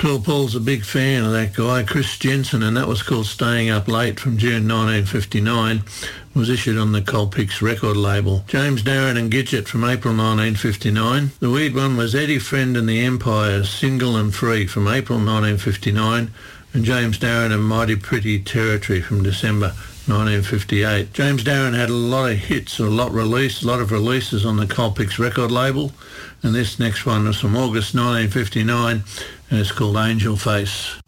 Cool Paul's a big fan of that guy, Chris Jensen, and that was called Staying Up Late from June 1959. Was issued on the Colpix record label. James Darren and Gidget from April 1959. The weird one was Eddie Friend and the Empires, Single and Free from April 1959, and James Darren and Mighty Pretty Territory from December 1958. James Darren had a lot of hits, a lot of releases on the Colpix record label, and this next one was from August 1959, and it's called Angel Face.